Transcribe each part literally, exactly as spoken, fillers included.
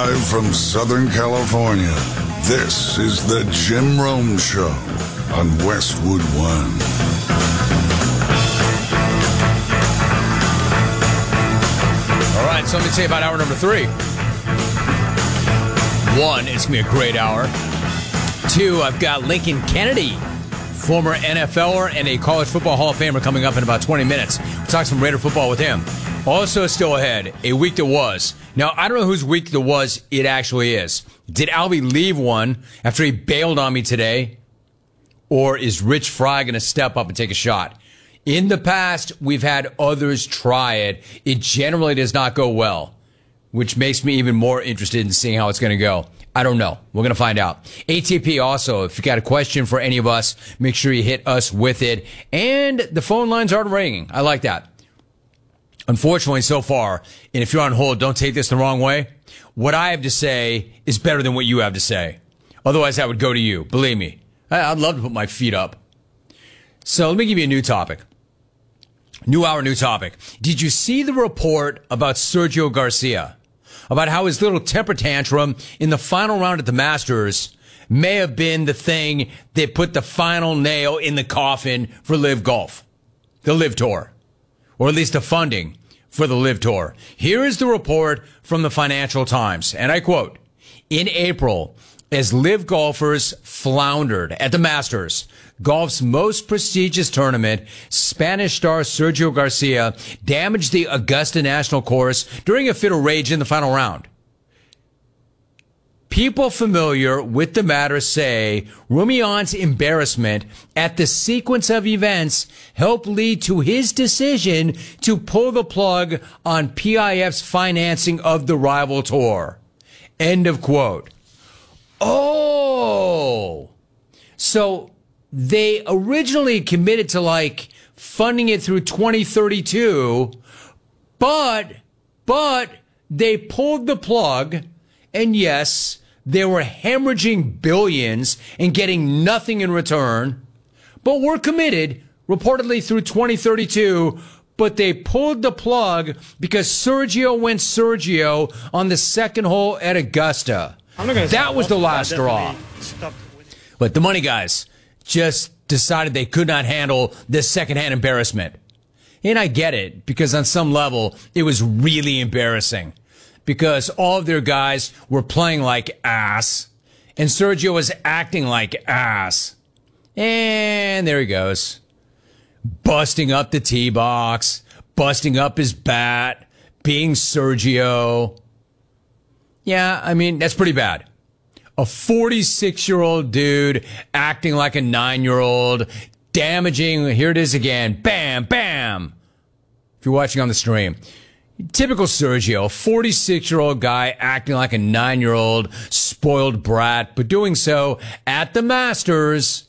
Live from Southern California, this is the Jim Rome Show on Westwood One. All right, so let me tell you about hour number three. One, it's going to be a great hour. Two, I've got Lincoln Kennedy, former N F L er and a College Football Hall of Famer, coming up in about twenty minutes. We'll talk some Raider football with him. Also still ahead, a week that was. Now, I don't know whose week that was it actually is. Did Albie leave one after he bailed on me today? Or is Rich Fry going to step up and take a shot? In the past, we've had others try it. It generally does not go well, which makes me even more interested in seeing how it's going to go. I don't know. We're going to find out. A T P also, if you got a question for any of us, make sure you hit us with it. And the phone lines aren't ringing. I like that. Unfortunately, so far, and if you're on hold, don't take this the wrong way, what I have to say is better than what you have to say. Otherwise, I would go to you. Believe me. I'd love to put my feet up. So let me give you a new topic. New hour, new topic. Did you see the report about Sergio Garcia? About how his little temper tantrum in the final round at the Masters may have been the thing that put the final nail in the coffin for Live Golf. The Live Tour. Or at least the funding for the Live Tour. Here is the report from the Financial Times, and I quote, "In April, as Live golfers floundered at the Masters, golf's most prestigious tournament, Spanish star Sergio Garcia damaged the Augusta National Course during a fit of rage in the final round. People familiar with the matter say Rumian's embarrassment at the sequence of events helped lead to his decision to pull the plug on P I F's financing of the rival tour." End of quote. Oh, so they originally committed to like funding it through twenty thirty-two, but, but they pulled the plug, and yes, they were hemorrhaging billions and getting nothing in return, but were committed reportedly through twenty thirty-two, but they pulled the plug because Sergio went Sergio on the second hole at Augusta. That was the last straw. But the money guys just decided they could not handle this secondhand embarrassment. And I get it, because on some level, it was really embarrassing. Because all of their guys were playing like ass, and Sergio was acting like ass. And there he goes. Busting up the tee box, busting up his bat, being Sergio. Yeah, I mean, that's pretty bad. A forty-six-year-old dude acting like a nine-year-old, damaging, here it is again, bam, bam. If you're watching on the stream. Typical Sergio, a forty-six-year-old guy acting like a nine-year-old spoiled brat, but doing so at the Masters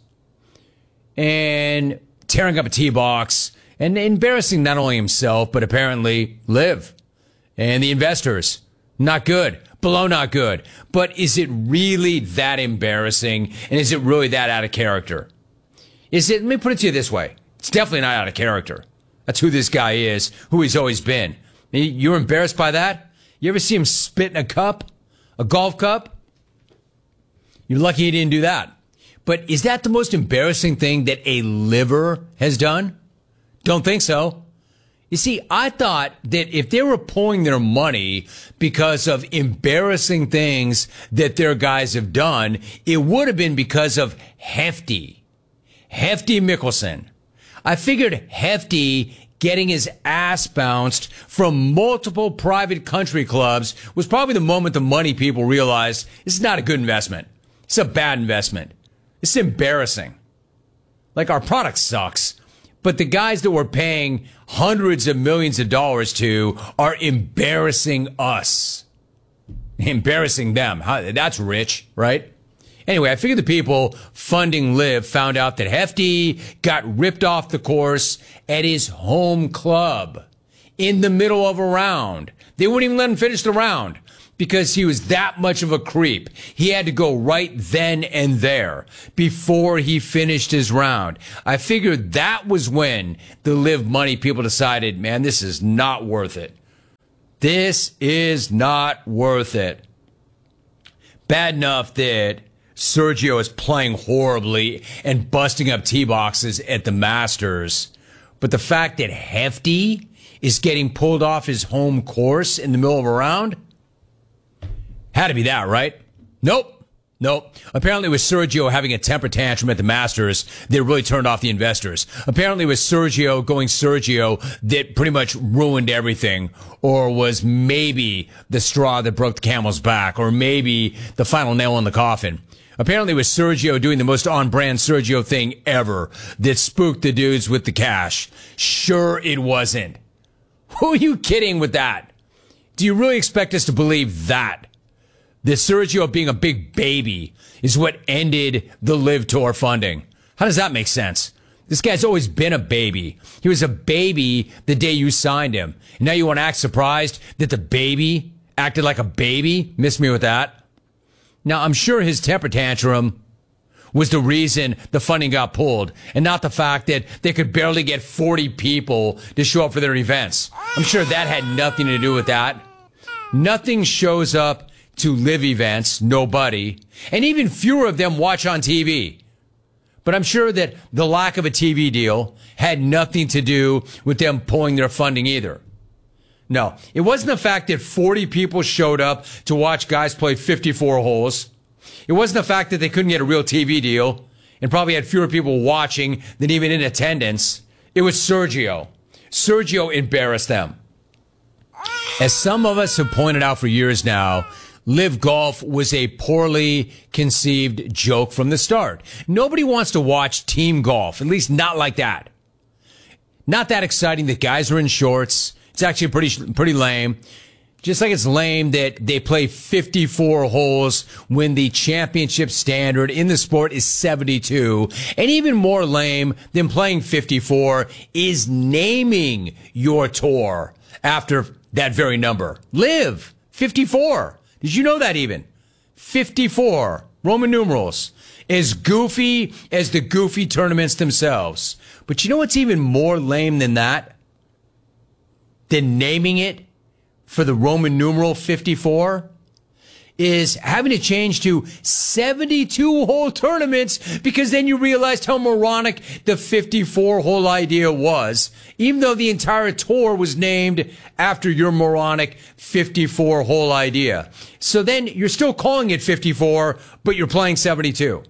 and tearing up a tee box and embarrassing not only himself, but apparently Liv and the investors. Not good. Below not good. But is it really that embarrassing? And is it really that out of character? Is it, let me put it to you this way. It's definitely not out of character. That's who this guy is, who he's always been. You're embarrassed by that? You ever see him spit in a cup? A golf cup? You're lucky he didn't do that. But is that the most embarrassing thing that a liver has done? Don't think so. You see, I thought that if they were pulling their money because of embarrassing things that their guys have done, it would have been because of Hefty. Hefty Mickelson. I figured Hefty getting his ass bounced from multiple private country clubs was probably the moment the money people realized this is not a good investment. It's a bad investment. It's embarrassing. Like, our product sucks. But the guys that we're paying hundreds of millions of dollars to are embarrassing us. Embarrassing them. How, that's rich, right? Anyway, I figured the people funding Liv found out that Hefty got ripped off the course at his home club in the middle of a round. They wouldn't even let him finish the round because he was that much of a creep. He had to go right then and there before he finished his round. I figured that was when the Liv money people decided, man, this is not worth it. This is not worth it. Bad enough that Sergio is playing horribly and busting up tee boxes at the Masters. But the fact that Hefty is getting pulled off his home course in the middle of a round? Had to be that, right? Nope. Nope. Apparently it was Sergio having a temper tantrum at the Masters that really turned off the investors. Apparently it was Sergio going Sergio that pretty much ruined everything, or was maybe the straw that broke the camel's back, or maybe the final nail in the coffin. Apparently it was Sergio doing the most on-brand Sergio thing ever that spooked the dudes with the cash. Sure it wasn't. Who are you kidding with that? Do you really expect us to believe that? That Sergio being a big baby is what ended the Live Tour funding. How does that make sense? This guy's always been a baby. He was a baby the day you signed him. And now you want to act surprised that the baby acted like a baby? Miss me with that. Now, I'm sure his temper tantrum was the reason the funding got pulled, and not the fact that they could barely get forty people to show up for their events. I'm sure that had nothing to do with that. Nothing shows up to live events, nobody, and even fewer of them watch on T V. But I'm sure that the lack of a T V deal had nothing to do with them pulling their funding either. No, it wasn't the fact that forty people showed up to watch guys play fifty-four holes. It wasn't the fact that they couldn't get a real T V deal and probably had fewer people watching than even in attendance. It was Sergio. Sergio embarrassed them. As some of us have pointed out for years now, Live Golf was a poorly conceived joke from the start. Nobody wants to watch team golf, at least not like that. Not that exciting that guys are in shorts. It's actually pretty pretty lame. Just like it's lame that they play fifty-four holes when the championship standard in the sport is seventy-two. And even more lame than playing fifty-four is naming your tour after that very number. Live fifty-four. Did you know that even? fifty-four, Roman numerals, as goofy as the goofy tournaments themselves. But you know what's even more lame than that? Than naming it for the Roman numeral fifty-four? Is having to change to seventy-two hole tournaments, because then you realized how moronic the fifty-four hole idea was, even though the entire tour was named after your moronic fifty-four hole idea. So then you're still calling it fifty-four, but you're playing seventy-two.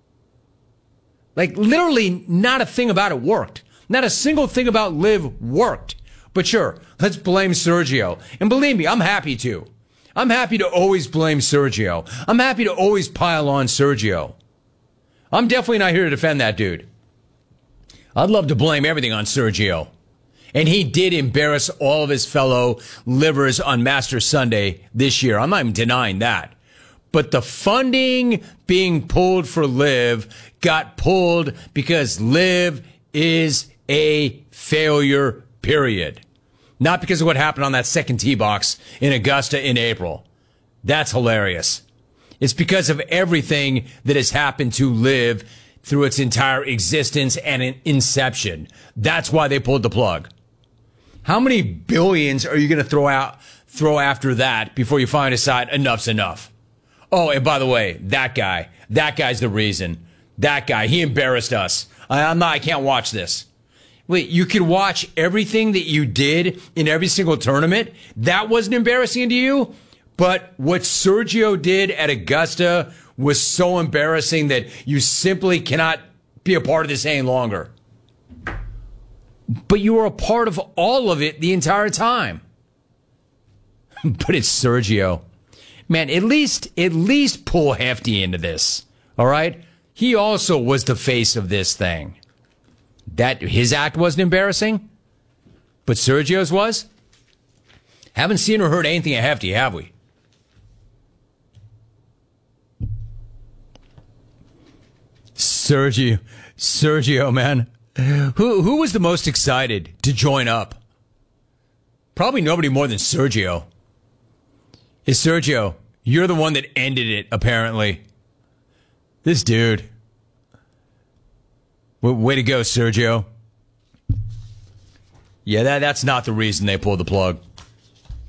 Like, literally not a thing about it worked. Not a single thing about Live worked. But sure, let's blame Sergio. And believe me, I'm happy to. I'm happy to always blame Sergio. I'm happy to always pile on Sergio. I'm definitely not here to defend that dude. I'd love to blame everything on Sergio. And he did embarrass all of his fellow livers on Masters Sunday this year. I'm not even denying that. But the funding being pulled for Live got pulled because Live is a failure, period. Not because of what happened on that second tee box in Augusta in April. That's hilarious. It's because of everything that has happened to Live through its entire existence and inception. That's why they pulled the plug. How many billions are you going to throw out, throw after that before you finally decide enough's enough? Oh, and by the way, that guy, that guy's the reason. That guy, he embarrassed us. I, I'm not, I can't watch this. Wait, you could watch everything that you did in every single tournament? That wasn't embarrassing to you? But what Sergio did at Augusta was so embarrassing that you simply cannot be a part of this any longer. But you were a part of all of it the entire time. But it's Sergio. Man, at least, at least pull Hefty into this. All right? He also was the face of this thing. That his act wasn't embarrassing, but Sergio's was? Haven't seen or heard anything of Hefty, have we? Sergio, Sergio, man. Who who was the most excited to join up? Probably nobody more than Sergio. Is Sergio, you're the one that ended it, apparently. This dude. Way to go, Sergio. Yeah, that, that's not the reason they pulled the plug.